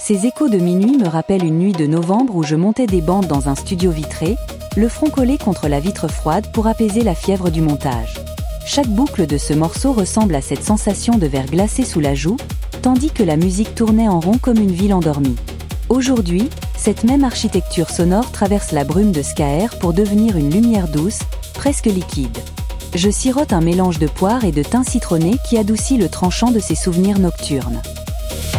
Ces échos de minuit me rappellent une nuit de novembre où je montais des bandes dans un studio vitré, le front collé contre la vitre froide pour apaiser la fièvre du montage. Chaque boucle de ce morceau ressemble à cette sensation de verre glacé sous la joue, tandis que la musique tournait en rond comme une ville endormie. Aujourd'hui, cette même architecture sonore traverse la brume de Skaer pour devenir une lumière douce, presque liquide. Je sirote un mélange de poire et de thym citronné qui adoucit le tranchant de ces souvenirs nocturnes.